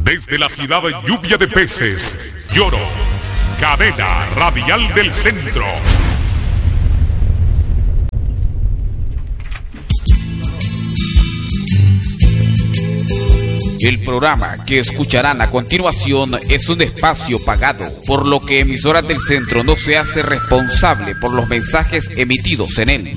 Desde la ciudad lluvia de peces, Lloro, cadena radial del centro. El programa que escucharán a continuación es un espacio pagado, por lo que Emisoras del Centro no se hace responsable por los mensajes emitidos en él.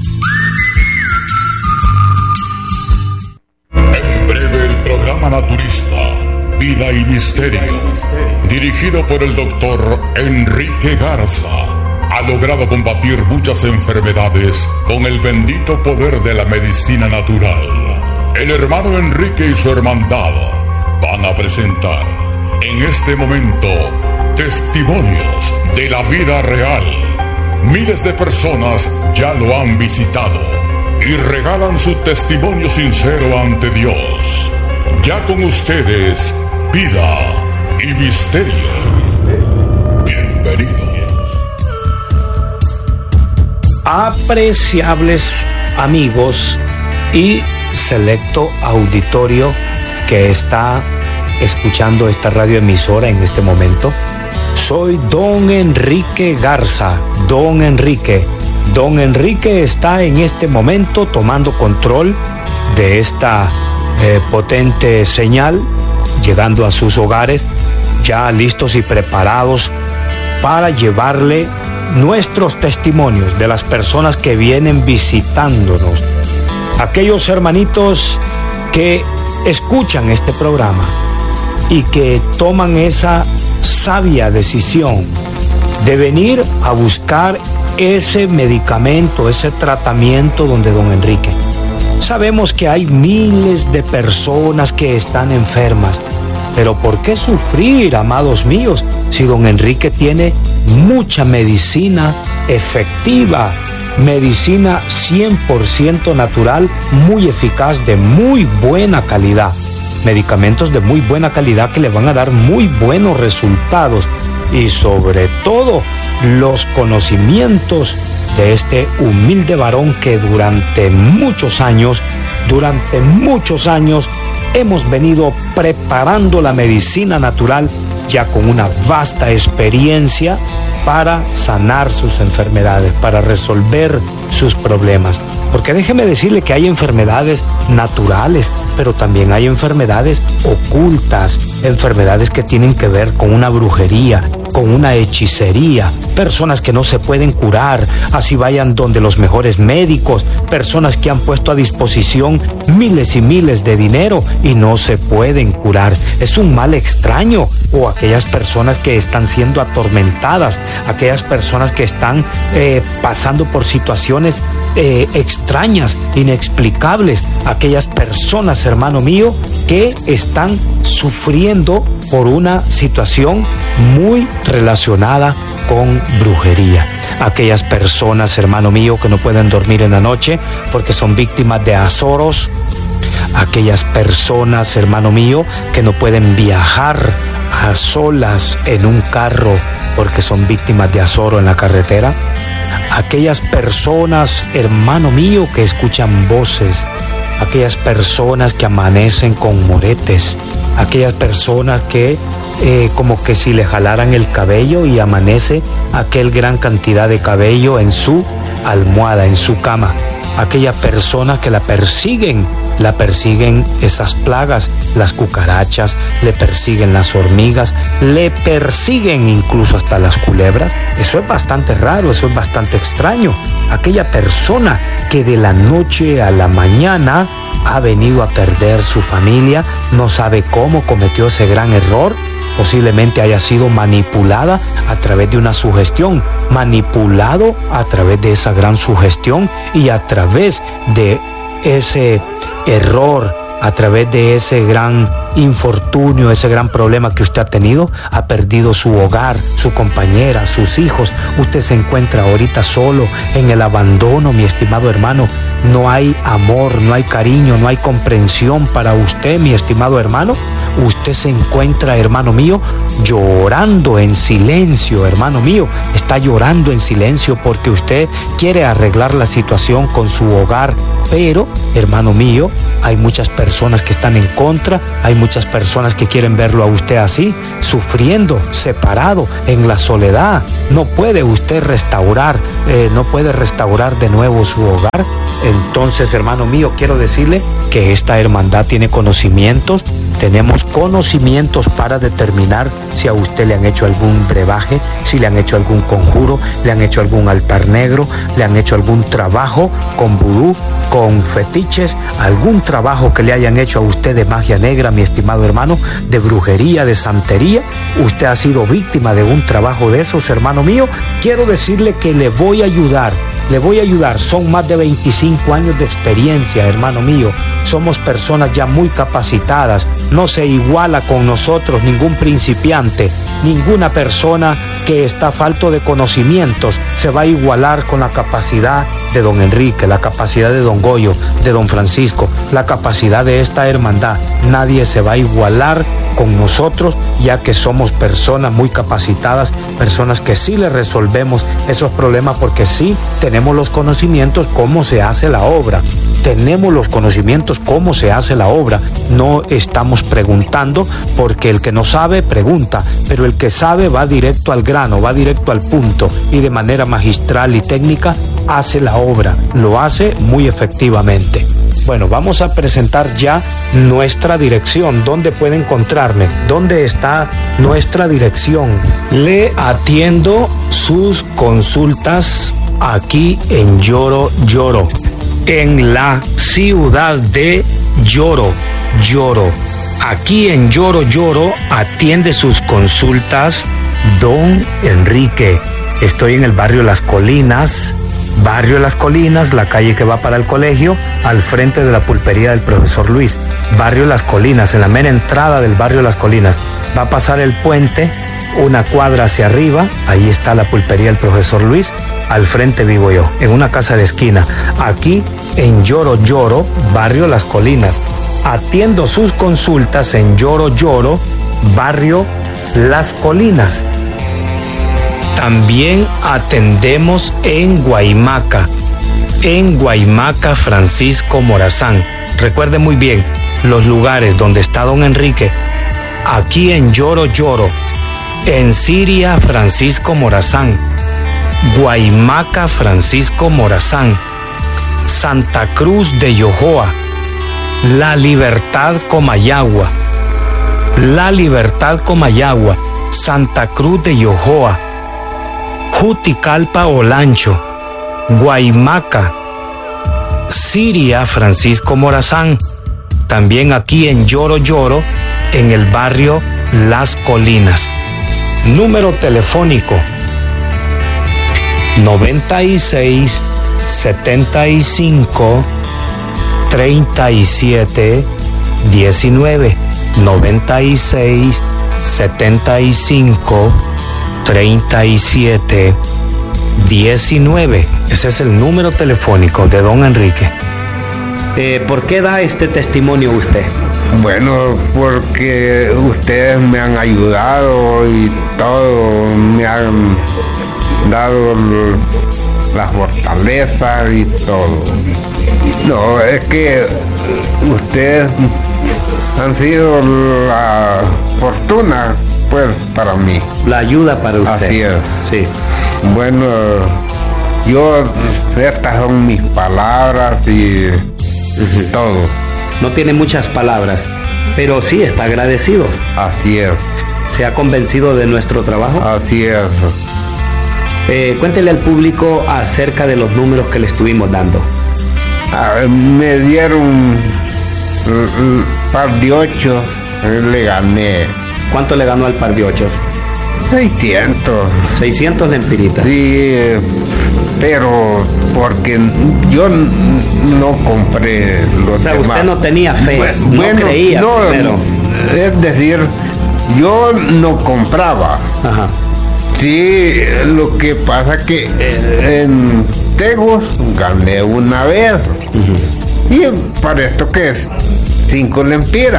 En breve el programa naturista, Vida y Misterio, dirigido por el doctor Enrique Garza, ha logrado combatir muchas enfermedades con el bendito poder de la medicina natural. El hermano Enrique y su hermandad van a presentar en este momento testimonios de la vida real. Miles de personas ya lo han visitado y regalan su testimonio sincero ante Dios. Ya con ustedes, Vida y Misterio. Bienvenidos. Apreciables amigos y selecto auditorio que está escuchando esta radioemisora en este momento, soy don Enrique Garza. Don Enrique está en este momento tomando control de esta potente señal, llegando a sus hogares, ya listos y preparados para llevarle nuestros testimonios de las personas que vienen visitándonos, aquellos hermanitos que escuchan este programa y que toman esa sabia decisión de venir a buscar ese medicamento, ese tratamiento donde don Enrique. Sabemos que hay miles de personas que están enfermas, pero ¿por qué sufrir, amados míos, si don Enrique tiene mucha medicina efectiva, medicina 100% natural, muy eficaz, de muy buena calidad? Medicamentos de muy buena calidad que le van a dar muy buenos resultados y sobre todo los conocimientos de este humilde varón que durante muchos años hemos venido preparando la medicina natural ya con una vasta experiencia para sanar sus enfermedades, para resolver sus problemas. Porque déjeme decirle que hay enfermedades naturales, pero también hay enfermedades ocultas, enfermedades que tienen que ver con una brujería, con una hechicería, personas que no se pueden curar, así vayan donde los mejores médicos, personas que han puesto a disposición miles y miles de dinero y no se pueden curar. Es un mal extraño, o aquellas personas que están siendo atormentadas, aquellas personas que están pasando por situaciones extrañas, inexplicables, aquellas personas, hermano mío, que están sufriendo por una situación muy relacionada con brujería. Aquellas personas, hermano mío, que no pueden dormir en la noche porque son víctimas de azoros. Aquellas personas, hermano mío, que no pueden viajar a solas en un carro porque son víctimas de azoro en la carretera. Aquellas personas, hermano mío, que escuchan voces. Aquellas personas que amanecen con moretes. Aquellas personas que como que si le jalaran el cabello y amanece aquel gran cantidad de cabello en su almohada, en su cama. Aquellas personas que la persiguen esas plagas, las cucarachas, le persiguen las hormigas, le persiguen incluso hasta las culebras. Eso es bastante raro, eso es bastante extraño. Aquella persona que de la noche a la mañana ha venido a perder su familia, no sabe cómo cometió ese gran error. Posiblemente haya sido manipulada a través de una sugestión, manipulado a través de esa gran sugestión y a través de ese error, a través de ese gran infortunio, ese gran problema que usted ha tenido, ha perdido su hogar, su compañera, sus hijos. Usted se encuentra ahorita solo, en el abandono, mi estimado hermano. No hay amor, no hay cariño, no hay comprensión para usted, mi estimado hermano. usted se encuentra, hermano mío, llorando en silencio, hermano mío. Está llorando en silencio porque usted quiere arreglar la situación con su hogar. Pero, hermano mío, hay muchas personas que están en contra, hay muchas personas que quieren verlo a usted así, sufriendo, separado, en la soledad. No puede usted restaurar, no puede restaurar de nuevo su hogar. Entonces, hermano mío, quiero decirle que esta hermandad tiene conocimientos. Tenemos conocimientos para determinar si a usted le han hecho algún brebaje, si le han hecho algún conjuro, le han hecho algún altar negro, le han hecho algún trabajo con vudú, con fetiches, algún trabajo que le hayan hecho a usted de magia negra, mi estimado hermano, de brujería, de santería. Usted ha sido víctima de un trabajo de esos, hermano mío. Quiero decirle que le voy a ayudar. Son más de 25 años de experiencia, hermano mío. Somos personas ya muy capacitadas. No se iguala con nosotros ningún principiante, ninguna persona que está falto de conocimientos se va a igualar con la capacidad de don Enrique, la capacidad de don Goyo, de don Francisco, la capacidad de esta hermandad. Nadie se va a igualar con nosotros, ya que somos personas muy capacitadas, personas que sí le resolvemos esos problemas porque sí tenemos los conocimientos cómo se hace la obra. Tenemos los conocimientos cómo se hace la obra. No estamos preguntando porque el que no sabe pregunta, pero el que sabe va directo al grano, va directo al punto y de manera magistral y técnica hace la obra. Lo hace muy efectivamente. Bueno, vamos a presentar ya nuestra dirección. ¿Dónde puede encontrarme? ¿Dónde está nuestra dirección? Le atiendo sus consultas aquí en Lloro, en la ciudad de Lloro. Aquí en Lloro atiende sus consultas don Enrique. Estoy en el barrio Las Colinas, la calle que va para el colegio, al frente de la pulpería del profesor Luis. Barrio Las Colinas, en la mera entrada del barrio Las Colinas. Va a pasar el puente, una cuadra hacia arriba, ahí está la pulpería del profesor Luis, al frente vivo yo, en una casa de esquina. Aquí en Lloro, barrio Las Colinas. Atiendo sus consultas en Lloro, barrio Las Colinas. También atendemos en Guaymaca Francisco Morazán. Recuerde muy bien los lugares donde está don Enrique. Aquí en Lloro, en Siria Francisco Morazán, Guaymaca Francisco Morazán, Santa Cruz de Yojoa, La Libertad Comayagua, Santa Cruz de Yojoa, Juticalpa Olancho, Guaymaca, Siria Francisco Morazán. También aquí en Lloro, en el barrio Las Colinas. Número telefónico 96 75 37 19. 96 75 37 19. Ese es el número telefónico de don Enrique. ¿Por qué da este testimonio usted? Bueno, porque ustedes me han ayudado y todo, me han dado la fortaleza y todo. No, es que ustedes han sido la fortuna, pues, para mí. La ayuda para usted. Así es. Sí. Bueno, estas son mis palabras y todo. No tiene muchas palabras, pero sí está agradecido. Así es. ¿Se ha convencido de nuestro trabajo? Así es. Cuéntele al público acerca de los números que le estuvimos dando. Me dieron un par de 8, le gané. ¿Cuánto le ganó al par de 8? 600. 600 lempiritas. Sí, pero porque yo no compré los demás. O sea, usted no tenía fe, bueno, no creía primero. Es decir, yo no compraba. Ajá. Sí, lo que pasa que en Tegos gané una vez. Y para esto que es 5 lempiras.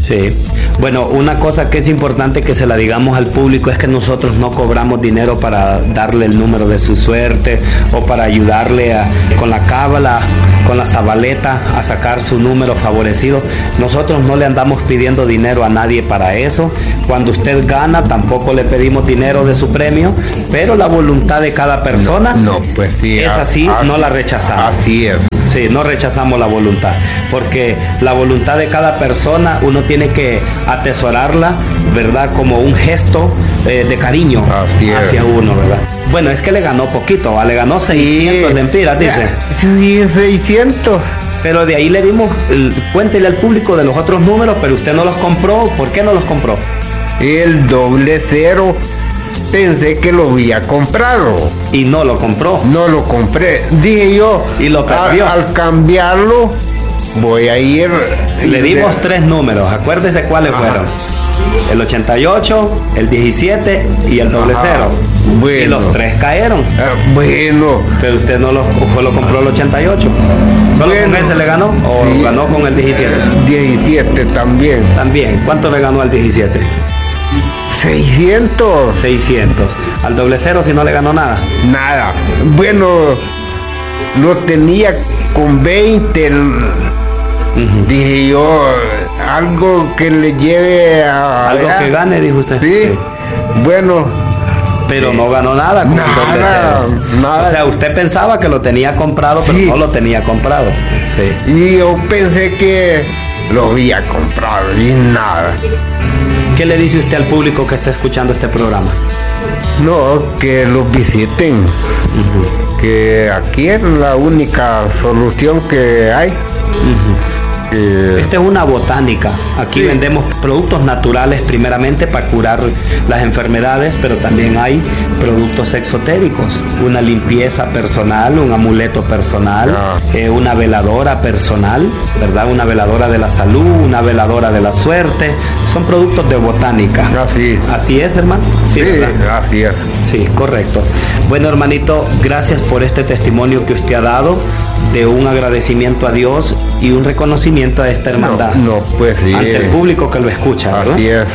Sí. Bueno, una cosa que es importante que se la digamos al público es que nosotros no cobramos dinero para darle el número de su suerte o para ayudarle con la cábala, con la zabaleta a sacar su número favorecido. Nosotros no le andamos pidiendo dinero a nadie para eso. Cuando usted gana tampoco le pedimos dinero de su premio, pero la voluntad de cada persona pues sí, es así, no la rechazamos. Así es. Sí, no rechazamos la voluntad, porque la voluntad de cada persona uno tiene que atesorarla, ¿verdad? Como un gesto de cariño hacia uno, ¿verdad? Bueno, es que le ganó poquito, le ganó 600 lempiras, dice. Sí, 600. Pero de ahí le dimos, cuéntele al público de los otros números, pero usted no los compró. ¿Por qué no los compró? El 00. Pensé que lo había comprado. Y no lo compró. No lo compré. Dije yo. Y lo cambió. Al cambiarlo, voy a ir. Le dimos 3 números. Acuérdese cuáles fueron. El 88, el 17 y el 00. Bueno. Y los 3 cayeron. Bueno. Pero usted no lo compró el 88. ¿Solo con ese le ganó? ¿O sí, ganó con el 17? 17 también. También. ¿Cuánto le ganó al 17? 600. 600. Al 00 si no le ganó nada. Nada. Bueno, lo tenía con 20. Dije yo, algo que le lleve a... Algo que gane, dijo usted. Sí. Bueno. Pero no ganó nada con el 00. Nada. O sea, usted pensaba que lo tenía comprado, pero no lo tenía comprado. Sí. Y yo pensé que lo había comprado y nada. ¿Qué le dice usted al público que está escuchando este programa? No, que los visiten. Que aquí es la única solución que hay. Esta es una botánica. Aquí vendemos productos naturales primeramente para curar las enfermedades, pero también hay productos exotéricos, una limpieza personal, un amuleto personal, una veladora personal, ¿verdad? Una veladora de la salud, una veladora de la suerte. Son productos de botánica. Así es, hermano. Sí, así es. Sí, correcto. Bueno, hermanito, gracias por este testimonio que usted ha dado, de un agradecimiento a Dios y un reconocimiento a esta hermandad. Pues sí. Ante el público que lo escucha, ¿verdad? Así es.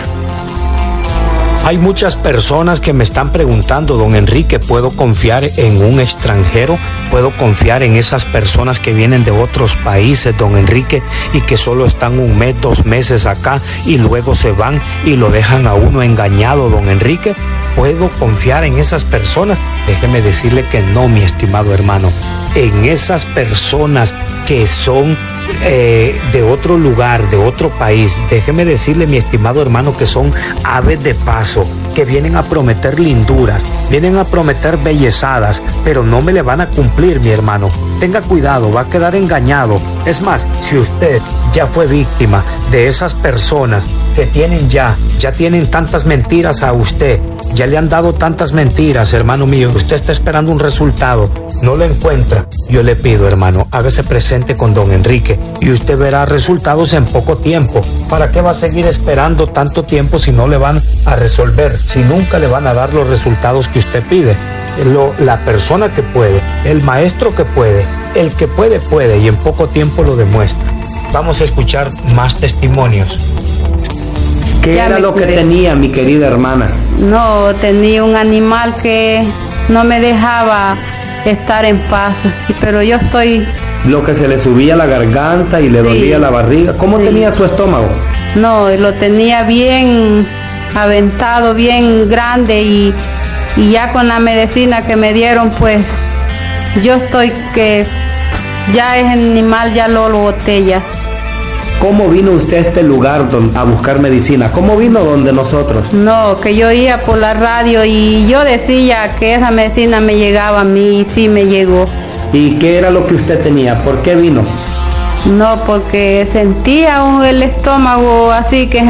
Hay muchas personas que me están preguntando, don Enrique, ¿puedo confiar en un extranjero? ¿Puedo confiar en esas personas que vienen de otros países, don Enrique, y que solo están 1 mes, 2 meses acá y luego se van y lo dejan a uno engañado, don Enrique? ¿Puedo confiar en esas personas? Déjeme decirle que no, mi estimado hermano. En esas personas que son de otro lugar, de otro país, déjeme decirle, mi estimado hermano, que son aves de paso, que vienen a prometer linduras, vienen a prometer bellezadas, pero no me le van a cumplir, mi hermano. Tenga cuidado, va a quedar engañado. Es más, si usted ya fue víctima de esas personas que ya tienen tantas mentiras a usted, ya le han dado tantas mentiras, hermano mío, usted está esperando un resultado, no lo encuentra, yo le pido, hermano, hágase presente con don Enrique y usted verá resultados en poco tiempo. ¿Para qué va a seguir esperando tanto tiempo si no le van a resolver, si nunca le van a dar los resultados que usted pide? La persona que puede, el maestro que puede, el que puede y en poco tiempo lo demuestra. Vamos a escuchar más testimonios. ¿Qué era lo que tenía, mi querida hermana? No, tenía un animal que no me dejaba estar en paz, pero yo estoy... Lo que se le subía a la garganta y le dolía la barriga. ¿Cómo tenía su estómago? No, lo tenía bien aventado, bien grande y ya con la medicina que me dieron, pues yo estoy que ya ese animal ya lo boté ya. ¿Cómo vino usted a este lugar a buscar medicina? ¿Cómo vino donde nosotros? No, que yo iba por la radio y yo decía que esa medicina me llegaba a mí y sí me llegó. ¿Y qué era lo que usted tenía? ¿Por qué vino? No, porque sentía el estómago así que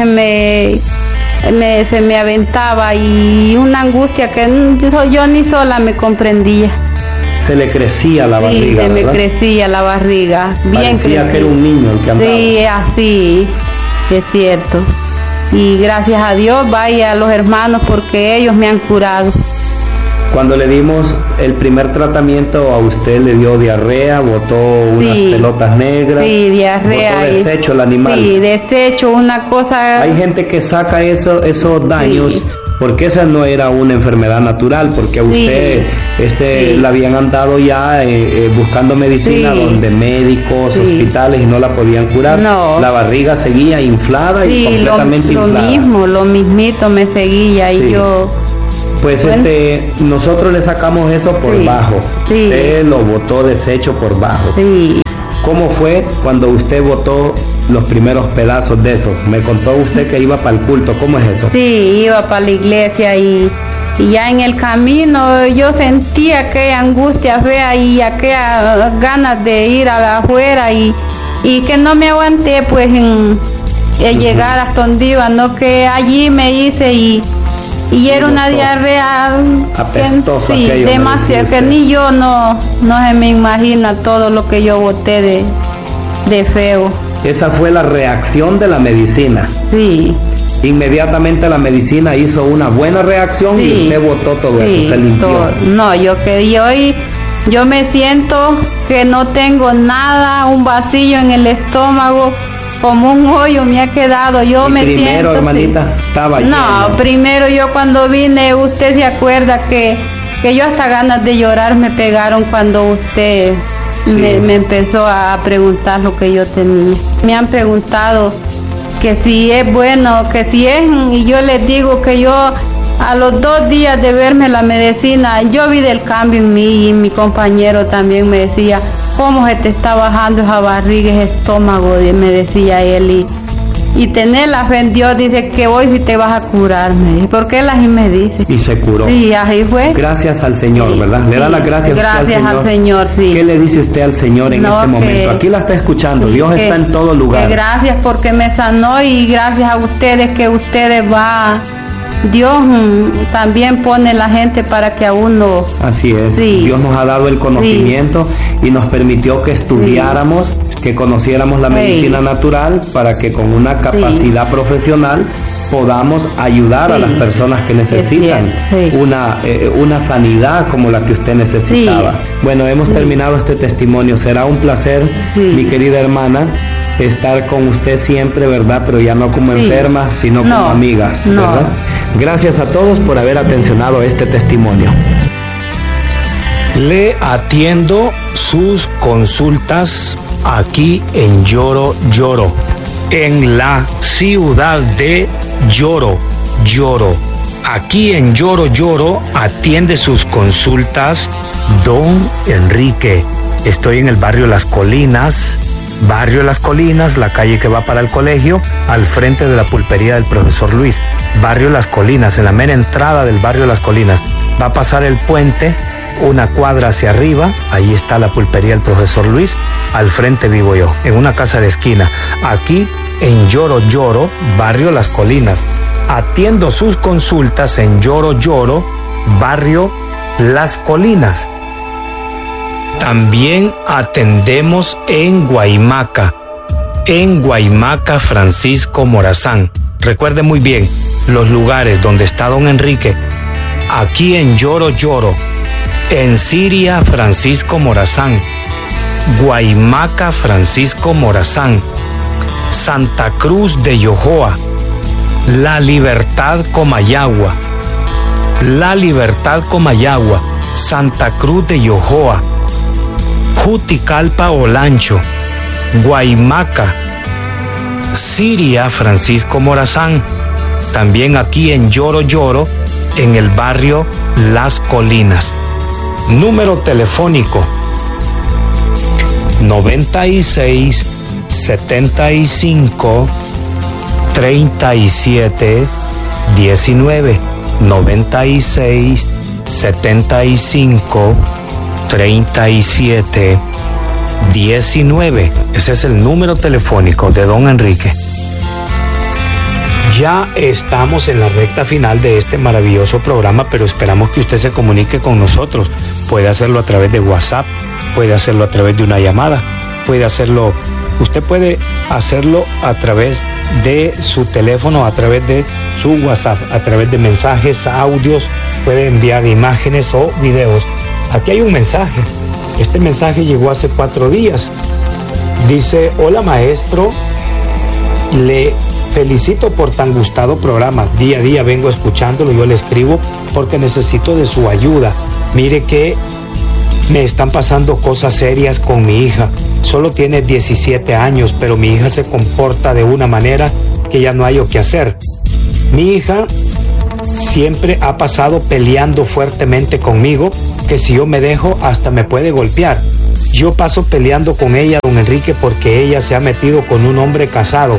se me aventaba y una angustia que yo ni sola me comprendía. Se le crecía la barriga, sí, se me ¿verdad? Crecía la barriga, bien crecía. Que era un niño el que andaba. Sí, así, es cierto. Y gracias a Dios, vaya a los hermanos porque ellos me han curado. Cuando le dimos el primer tratamiento, a usted le dio diarrea, botó unas pelotas negras. Sí, diarrea. Botó desecho el animal. Sí, desecho, una cosa. Hay gente que saca esos daños. Sí. Porque esa no era una enfermedad natural, porque a usted la habían andado ya buscando medicina donde médicos, hospitales, y no la podían curar. No. La barriga seguía inflada y completamente inflada. Lo mismito me seguía y yo... Pues nosotros le sacamos eso por bajo. Usted lo botó desecho por bajo. ¿Cómo fue cuando usted botó los primeros pedazos de eso? Me contó usted que iba para el culto. ¿Cómo es eso? Sí, iba para la iglesia y ya en el camino yo sentía aquella angustia fea y aquellas ganas de ir afuera y que no me aguanté pues en llegar hasta donde iba, no, que allí me hice y era una diarrea apestosa, demasiado, que ni yo no se me imagina todo lo que yo boté de feo. Esa fue la reacción de la medicina. Sí. Inmediatamente la medicina hizo una buena reacción y usted botó todo eso, se limpió. No, yo me siento que no tengo nada, un vacío en el estómago, como un hoyo me ha quedado. Yo me siento. Primero, hermanita, estaba lleno. No, primero yo cuando vine, usted se acuerda que yo hasta ganas de llorar me pegaron cuando usted me empezó a preguntar lo que yo tenía. Me han preguntado que si es bueno, que si es, y yo les digo que yo a los 2 días de verme la medicina, yo vi del cambio en mí, y mi compañero también me decía, ¿cómo se te está bajando esa barriga, ese estómago? Me decía él, y tener la fe en Dios, dice que hoy sí te vas a curar. ¿Por qué así me dice? Y se curó. Sí, así fue. Gracias al Señor, ¿verdad? Le da las gracias. Gracias al Señor, sí. ¿Qué le dice usted al Señor en este momento? Aquí la está escuchando, Dios está en todo lugar. Gracias porque me sanó y gracias a ustedes que ustedes Dios también pone la gente para que a uno... Así es, Dios nos ha dado el conocimiento y nos permitió que estudiáramos, que conociéramos la medicina natural para que con una capacidad profesional podamos ayudar a las personas que necesitan una sanidad como la que usted necesitaba. Bueno, hemos terminado este testimonio. Será un placer, mi querida hermana, estar con usted siempre, ¿verdad? Pero ya no como enferma, sino como amiga, ¿verdad? Gracias a todos por haber atencionado este testimonio. Le atiendo sus consultas aquí en Lloro, en la ciudad de Lloro. Aquí en Lloro atiende sus consultas don Enrique. Estoy en el barrio Las Colinas, la calle que va para el colegio, al frente de la pulpería del profesor Luis. Barrio Las Colinas, en la mera entrada del barrio Las Colinas. Va a pasar el puente, una cuadra hacia arriba, ahí está la pulpería del profesor Luis, al frente vivo yo, en una casa de esquina. Aquí en Lloro, barrio Las Colinas. Atiendo sus consultas en Lloro, barrio Las Colinas. También atendemos en Guaymaca Francisco Morazán. Recuerde muy bien los lugares donde está don Enrique. Aquí en Lloro, en Siria Francisco Morazán, Guaymaca Francisco Morazán, Santa Cruz de Yojoa, La Libertad Comayagua, Santa Cruz de Yojoa, Juticalpa Olancho, Guaymaca, Siria Francisco Morazán. También aquí en Lloro, en el barrio Las Colinas. Número telefónico 96 75 37 19, 96 75 37 19. Ese es el número telefónico de don Enrique. Ya estamos en la recta final de este maravilloso programa, pero esperamos que usted se comunique con nosotros. Puede hacerlo a través de WhatsApp, puede hacerlo a través de una llamada, puede hacerlo Usted puede hacerlo a través de su teléfono, a través de su WhatsApp, a través de mensajes, audios, puede enviar imágenes o videos. Aquí hay un mensaje. Este mensaje llegó hace 4 días. Dice: hola maestro, le felicito por tan gustado programa. Día a día vengo escuchándolo, yo le escribo porque necesito de su ayuda. Mire que me están pasando cosas serias con mi hija. Solo tiene 17 años, pero mi hija se comporta de una manera que ya no hay qué hacer. Mi hija siempre ha pasado peleando fuertemente conmigo, que si yo me dejo hasta me puede golpear. Yo paso peleando con ella, don Enrique, porque ella se ha metido con un hombre casado.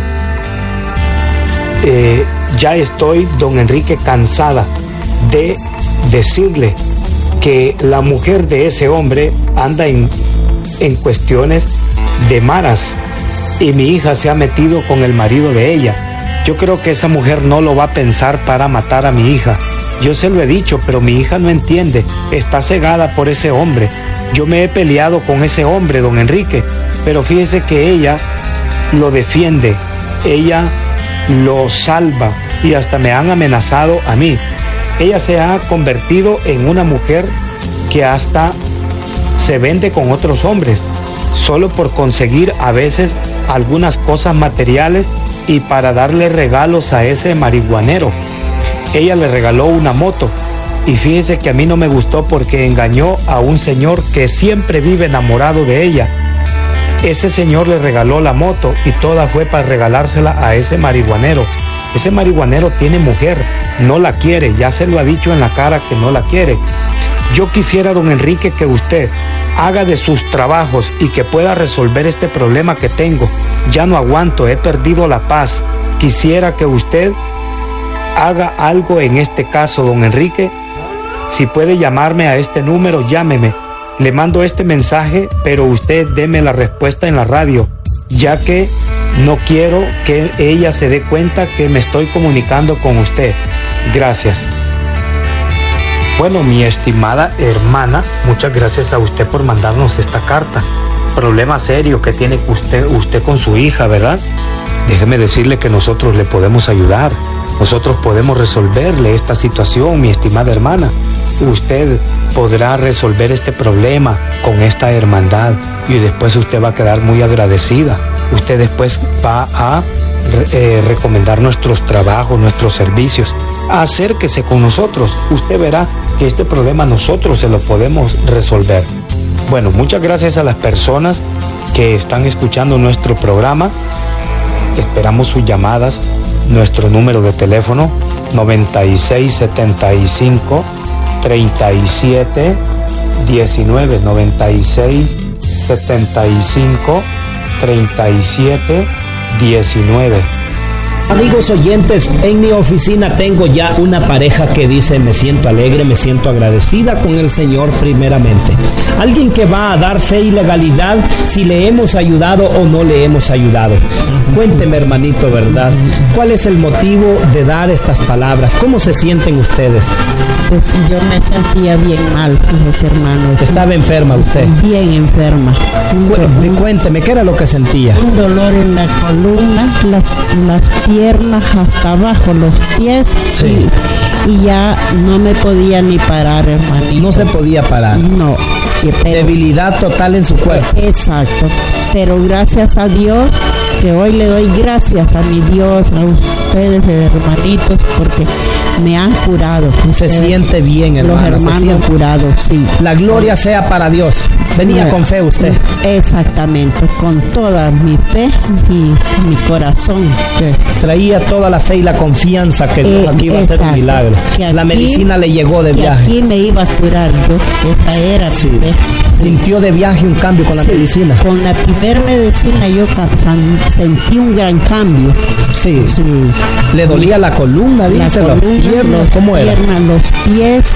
Ya estoy, don Enrique, cansada de decirle que la mujer de ese hombre anda en cuestiones de maras y mi hija se ha metido con el marido de ella. Yo creo que esa mujer no lo va a pensar para matar a mi hija. Yo se lo he dicho, pero mi hija no entiende, está cegada por ese hombre. Yo me he peleado con ese hombre, don Enrique, pero fíjese que ella lo defiende, ella lo salva y hasta me han amenazado a mí. Ella se ha convertido en una mujer que hasta se vende con otros hombres, solo por conseguir a veces algunas cosas materiales y para darle regalos a ese marihuanero. Ella le regaló una moto y fíjese que a mí no me gustó porque engañó a un señor que siempre vive enamorado de ella. Ese señor le regaló la moto y toda fue para regalársela a ese marihuanero. Ese marihuanero tiene mujer, no la quiere, ya se lo ha dicho en la cara que no la quiere. Yo quisiera, don Enrique, que usted haga de sus trabajos y que pueda resolver este problema que tengo. Ya no aguanto, he perdido la paz. Quisiera que usted haga algo en este caso, don Enrique. Si puede llamarme a este número, llámeme. Le mando este mensaje, pero usted deme la respuesta en la radio, ya que no quiero que ella se dé cuenta que me estoy comunicando con usted. Gracias. Bueno, mi estimada hermana, muchas gracias a usted por mandarnos esta carta. Problema serio que tiene usted con su hija, ¿verdad? Déjeme decirle que nosotros le podemos ayudar. Nosotros podemos resolverle esta situación, mi estimada hermana. Usted podrá resolver este problema con esta hermandad y después usted va a quedar muy agradecida. Usted después va a recomendar nuestros trabajos, nuestros servicios. Acérquese con nosotros. Usted verá que este problema nosotros se lo podemos resolver. Bueno, muchas gracias a las personas que están escuchando nuestro programa. Esperamos sus llamadas. Nuestro número de teléfono 9675 37 19 9675 37 19. Amigos oyentes, en mi oficina tengo ya una pareja que dice: me siento alegre, me siento agradecida con el Señor primeramente. Alguien que va a dar fe y legalidad si le hemos ayudado o no le hemos ayudado. Cuénteme, hermanito, ¿verdad? ¿Cuál es el motivo de dar estas palabras? ¿Cómo se sienten ustedes? Pues yo me sentía bien mal, mis hermanos. ¿Estaba enferma usted? Bien enferma. Cuénteme, ¿qué era lo que sentía? Un dolor en la columna, las piernas hasta abajo, los pies. Sí. Y ya no me podía ni parar, hermanito. No se podía parar. No. Debilidad total en su cuerpo. Exacto. Pero gracias a Dios, que hoy le doy gracias a mi Dios, a ustedes, hermanitos, porque me han curado. Se siente bien, hermano. Los hermanos curados, sí. La gloria sea para Dios. Venía con fe usted. Exactamente, con toda mi fe y mi corazón. Traía toda la fe y la confianza que Dios aquí iba a hacer un milagro. La medicina le llegó de viaje. Aquí me iba a curar yo. Esa era mi fe. Sintió de viaje un cambio con la medicina. Con la primera medicina yo sentí un gran cambio. Sí. ¿Le dolía la columna? La columna, ¿Cómo era? Los pies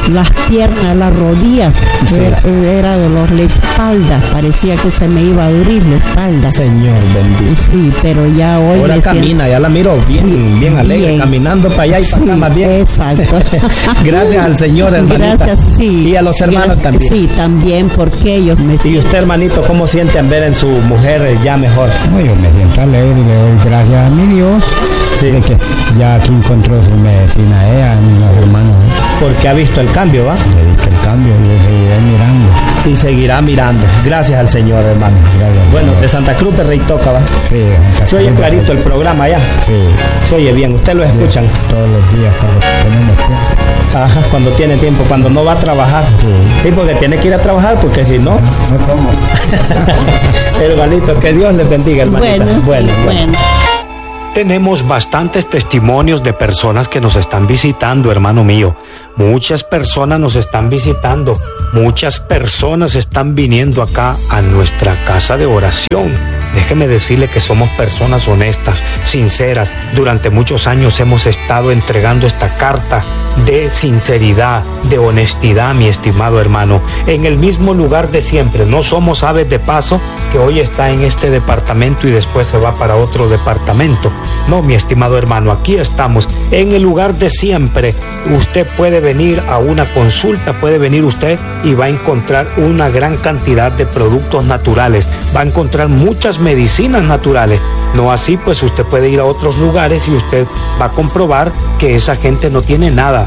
las piernas, las rodillas, Sí. era dolor, la espalda, parecía que se me iba a abrir la espalda. Señor bendito. Sí, pero ya hoy Ahora me siento- camina, ya la miro bien, Sí, bien alegre, bien. caminando para allá y para Sí, acá más bien. exacto. Gracias al Señor, hermanita. Gracias, sí. Y a los hermanos también. Sí, también, porque ellos me Y usted, hermanito, ¿cómo siente al ver en su mujer ya mejor? No, yo me siento alegre y le doy gracias a mi Dios de que ya aquí encontró su medicina ella, mis hermanos. Porque ha visto el cambio, ¿va? Le dije el cambio y yo seguiré mirando. Y seguirá mirando. Gracias al Señor, hermano. Gracias. Bueno, de Santa Cruz de Rey Toca, ¿va? Sí, Santa Se oye Cruz de clarito Rey. el programa ya. Sí. Se oye bien. ¿Usted lo escuchan? Todos los días cuando tenemos tiempo. Ajá, cuando tiene tiempo, cuando no va a trabajar. Sí. Sí, porque tiene que ir a trabajar, porque si no... No como. Hermanito, que Dios les bendiga, hermanita. bueno. Tenemos bastantes testimonios de personas que nos están visitando, hermano mío. Muchas personas nos están visitando. Muchas personas están viniendo acá a nuestra casa de oración. Déjeme decirle que somos personas honestas, sinceras. Durante muchos años hemos estado entregando esta carta de sinceridad, de honestidad, mi estimado hermano, en el mismo lugar de siempre. No somos aves de paso que hoy está en este departamento y después se va para otro departamento. No, mi estimado hermano, aquí estamos en el lugar de siempre. Usted puede venir a una consulta, puede venir usted y va a encontrar una gran cantidad de productos naturales, va a encontrar muchas medicinas naturales. No así, pues usted puede ir a otros lugares y usted va a comprobar que esa gente no tiene nada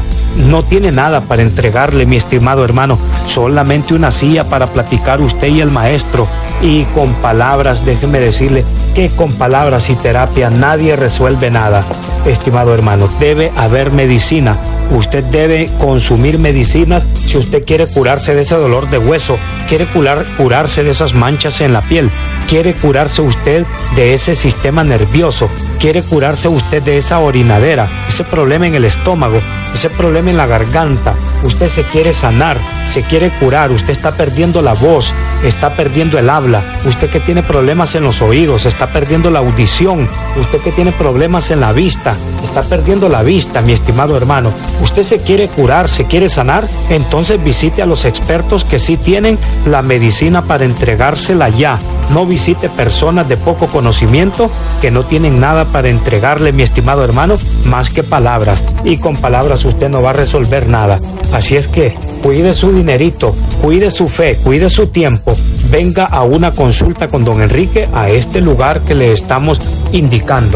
para entregarle, mi estimado hermano, solamente una silla para platicar usted y el maestro, y con palabras, déjeme decirle que con palabras y terapia nadie resuelve nada, estimado hermano. Debe haber medicina, usted debe consumir medicinas si usted quiere curarse de ese dolor de hueso, quiere curarse de esas manchas en la piel, quiere curarse usted de ese sistema nervioso, quiere curarse usted de esa orinadera, ese problema en el estómago, ese problema en la garganta. Usted se quiere sanar, se quiere curar, usted está perdiendo la voz, está perdiendo el habla, usted que tiene problemas en los oídos, está perdiendo la audición, usted que tiene problemas en la vista, está perdiendo la vista, mi estimado hermano. Usted se quiere curar, se quiere sanar, entonces visite a los expertos que sí tienen la medicina para entregársela ya. No visite personas de poco conocimiento que no tienen nada para entregarle, mi estimado hermano, más que palabras. Y con palabras usted no va a resolver nada. Así es que cuide su dinerito, cuide su fe, cuide su tiempo. Venga a una consulta con don Enrique a este lugar que le estamos indicando.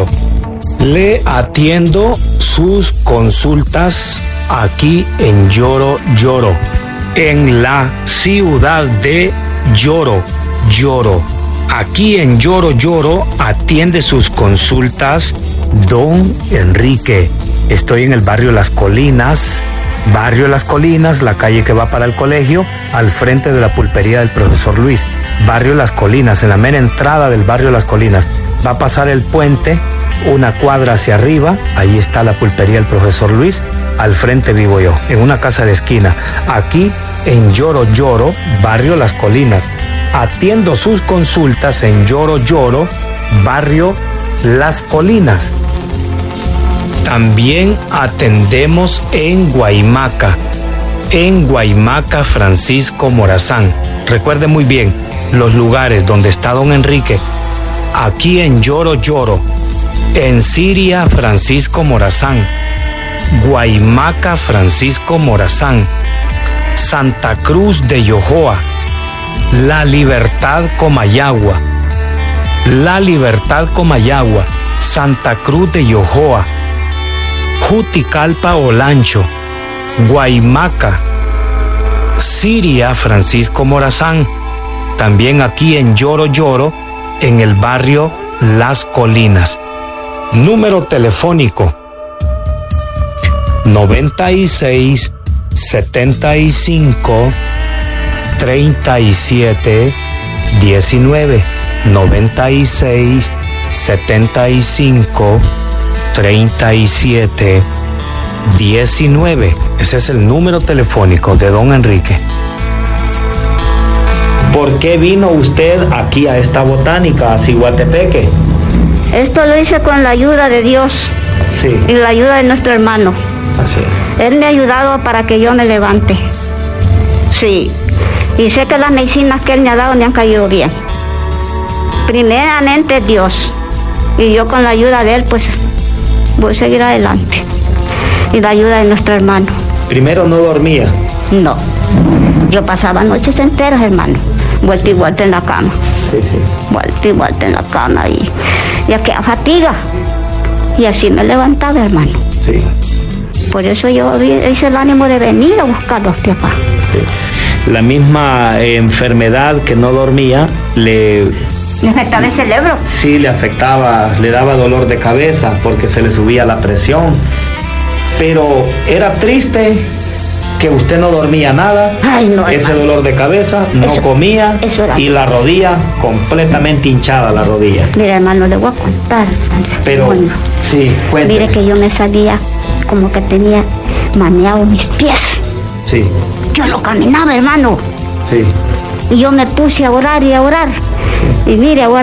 Le atiendo sus consultas aquí en Lloro, en la ciudad de Lloro. Aquí en Lloro atiende sus consultas don Enrique. Estoy en el barrio Las Colinas, la calle que va para el colegio, al frente de la pulpería del profesor Luis. Barrio Las Colinas, en la mera entrada del barrio Las Colinas. Va a pasar el puente, una cuadra hacia arriba, ahí está la pulpería del profesor Luis, al frente vivo yo, en una casa de esquina. Aquí en Lloro, barrio Las Colinas. Atiendo sus consultas en Lloro, barrio Las Colinas. También atendemos en Guaymaca Francisco Morazán. Recuerde muy bien los lugares donde está don Enrique. Aquí en Lloro, en Siria Francisco Morazán, Guaymaca Francisco Morazán, Santa Cruz de Yojoa, La Libertad Comayagua, Santa Cruz de Yojoa, Juticalpa Olancho, Guaymaca, Siria Francisco Morazán. También aquí en Lloro, en el barrio Las Colinas. Número telefónico 96 75 37 19, 96 75 37 19. Ese es el número telefónico de don Enrique. ¿Por qué vino usted aquí a esta botánica, a Ciguatepeque? Esto lo hice con la ayuda de Dios Sí. y la ayuda de nuestro hermano. Así es. Él me ha ayudado para que yo me levante. Sí. Y sé que las medicinas que Él me ha dado me han caído bien. Primeramente Dios. Y yo con la ayuda de Él, pues, voy a seguir adelante. Y la ayuda de nuestro hermano. Primero no dormía. No. Yo pasaba noches enteras, hermano. Vuelta y vuelta en la cama. Sí, sí. Vuelta y vuelta en la cama. Y aquella fatiga. Y así me levantaba, hermano. Sí. Por eso yo hice el ánimo de venir a buscarlo hasta acá. Sí. La misma enfermedad que no dormía le afectaba el cerebro. Sí, le afectaba, le daba dolor de cabeza porque se le subía la presión. Pero era triste que usted no dormía nada. Ay, no, ese hermano. dolor de cabeza, no Eso- comía eso era. y la rodilla completamente hinchada la rodilla. Mira, hermano, le voy a contar. Pero Bueno, sí, cuénteme. mire que yo me salía como que tenía maneado mis pies. Sí, Yo no caminaba, hermano. sí. Y yo me puse a orar y a orar. Y mire, ahora